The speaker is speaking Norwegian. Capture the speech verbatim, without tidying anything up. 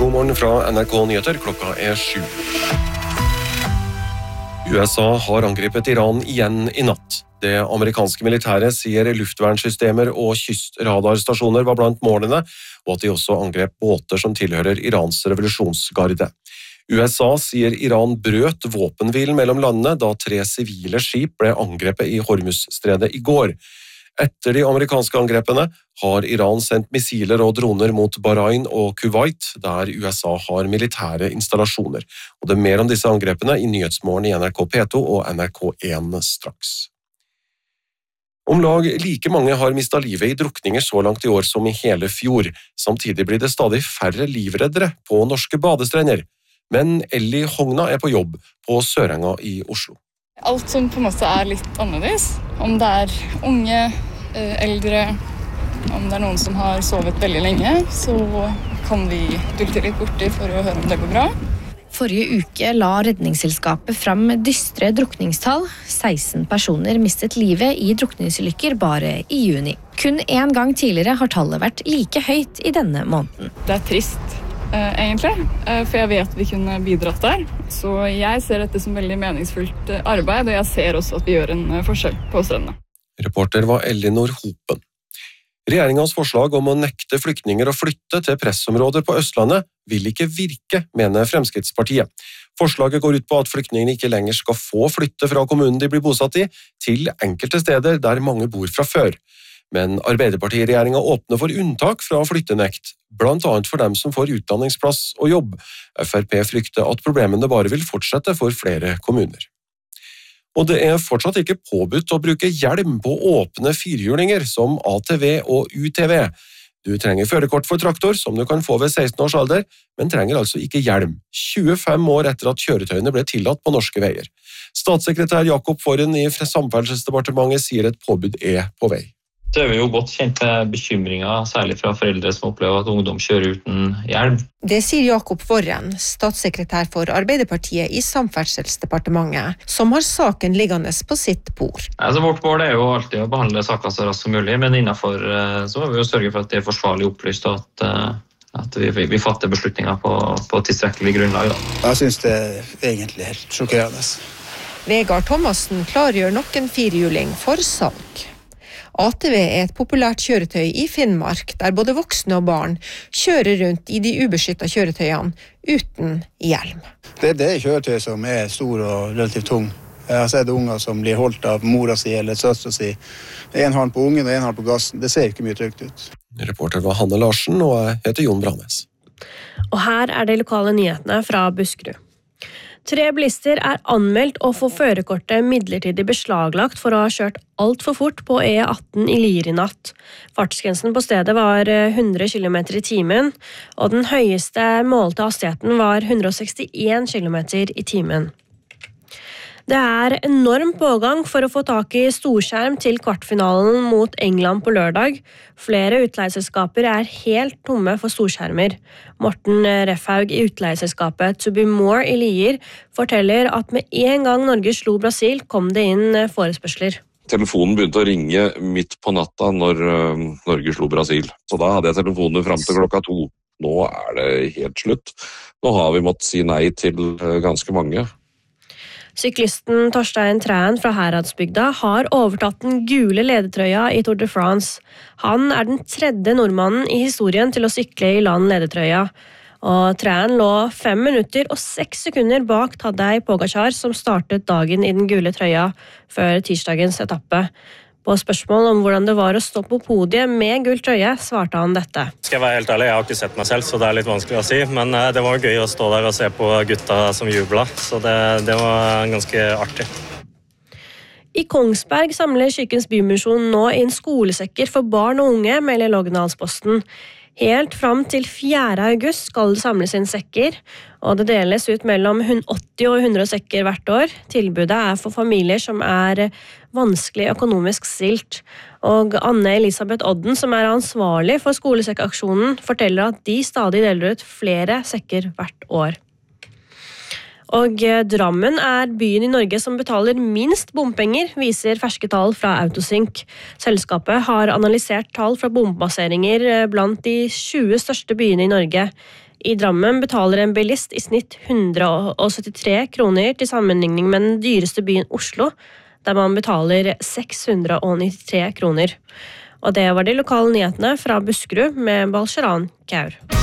God morgen fra N R K Nyheter, klokka er sju. U S A har angrepet Iran igjen i natt. Det amerikanske militæret sier luftvernsystemer og kystradarstasjoner var blant målene, og at de også angrep båter som tilhører Irans revolusjonsgarde. U S A sier Iran brøt våpenhvilen mellom landene da tre sivile skip ble angrepet i Hormuzstredet i går. Etter de amerikanske angrepene har Iran sendt missiler og droner mot Bahrain og Kuwait, der U S A har militære installasjoner. Og det er mer om disse angrepene i Nyhetsmorgen i N R K P to og N R K en straks. Om lag like mange har mistet livet i drukninger så langt i år som i hele fjor. Samtidig blir det stadig færre livreddere på norske badestrender. Men Ellie Hogna er på jobb på Sørenga i Oslo. Alt som på en måte er litt annerledes. Om det er unge, eldre, om det er noen som har sovet veldig lenge, så kan vi dulte litt borti for å høre om det går bra. Forrige uke la Redningsselskapet fram dystre drukningstall. seksten personer mistet livet i drukningsulykker bare i juni. Kun en gang tidligere har tallet vært like høyt i denne måneden. Det er trist, eh, egentlig, eh, for jeg vet vi kunne bidratt der. Så jeg ser dette som veldig meningsfullt arbeid, og jeg ser også at vi gjør en forskjell på strendene. Reporter var Elinor Hopen. Regjeringens forslag om å nekte flyktninger å flytte til pressområder på Østlandet vil ikke virke, mener Fremskrittspartiet. Forslaget går ut på at flyktningene ikke lenger skal få flytte fra kommunen de blir bosatt i, til enkelte steder der mange bor fra før. Men Arbeiderpartiregjeringen åpner for unntak fra flyttenekt, blant annet for dem som får utdanningsplass og jobb. F R P frykter at problemene bare vil fortsette for flere kommuner. Og det er fortsatt ikke påbudt å bruke hjelm på åpne firhjulinger som A T V og U T V. Du trenger førerkort for traktor, som du kan få ved seksten års alder, men trenger altså ikke hjelm. tjuefem år etter at kjøretøyene ble tillatt på norske veier. Statssekretær Jakob Forhen i Samferdselsdepartementet sier et påbud er på vei. Så er vi jo godt kjent med bekymringer, særlig fra foreldre som opplever at ungdom kjører uten hjelm. Det sier Jakob Forhen, statssekretær for Arbeiderpartiet i Samferdselsdepartementet, som har saken liggende på sitt bord. Altså, vårt mål er jo alltid å behandle saker så raskt som mulig, men innenfor så må vi jo sørge for at det er forsvarlig opplyst, og at, at vi, vi fatter beslutninger på, på tilstrekkelig grunnlag. Da. Jeg synes det er egentlig helt sjokkerende. Vegard Thomassen klargjør nok en firhjuling for salg. A T V er et populært kjøretøy i Finnmark, der både voksne og barn kjører rundt i de ubeskyttede kjøretøyene uten hjelm. Det, det er kjøretøy som er stor og relativt tung. Jeg har sett unger som blir holdt av mora si eller søstra si. En har på ungen og en har på gassen. Det ser ikke mye trygt ut. Reporter var Hanne Larsen, og jeg heter Jon Branes. Og her er de lokale nyhetene fra Buskerud. Tre bilister er anmeldt å få førerkortet midlertidig beslaglagt for å ha kjørt alt for fort på E atten i Lier i natt. Fartsgrensen på stedet var hundre kilometer i timen, og den høyeste målte hastigheten var hundre sekstien kilometer i timen. Det er enorm pågang for å få tak i storskjerm til kvartfinalen mot England på lørdag. Flere utleieselskaper er helt tomme for storskjermer. Morten Refhaug i utleieselskapet To Be More i Lier forteller at med en gang Norge slo Brasil, kom det inn forespørsler. Telefonen begynte å ringe midt på natta når uh, Norge slo Brasil. Så da hadde jeg telefonen frem til klokka to. Nå er det helt slutt. Nå har vi måttet si nei til uh, ganske mange. Syklisten Torstein Træen fra Heradsbygda har overtatt den gule ledertrøya i Tour de France. Han er den tredje nordmannen i historien til å sykle i land ledertrøya. Og Træen lå fem minutter og seks sekunder bak Tadej Pogačar, som startet dagen i den gule trøya før tirsdagens etappe. På spørsmål om hvordan det var å stå på podiet med gul trøye, svarte han dette. Skal jeg være helt ærlig, jeg har ikke sett meg selv, så det er litt vanskelig å si, men det var gøy å stå der og se på gutta som jublet, så det, det var ganske artig. I Kongsberg samler Kirkens Bymisjon nå inn skolesekker for barn og unge, melder Lågendalsposten. Helt fram til fjerde august skal det samles inn sekker, og det deles ut mellom åtti og hundre sekker hvert år. Tilbudet er for familier som er vanskelig økonomisk stilt. Og Anne Elisabeth Odden, som er ansvarlig for skolesekkaksjonen, forteller at de stadig deler ut flere sekker hvert år. Og Drammen er byen i Norge som betaler minst bompenger, viser ferske tall fra Autosync. Selskapet har analysert tall fra bompasseringer blant de tjue største byene i Norge. I Drammen betaler en bilist i snitt hundre og syttitre kroner til sammenligning med den dyreste byen Oslo, der man betaler seks hundre og nittitre kroner. Og det var de lokale nyhetene fra Buskerud med Balsharan Kaur.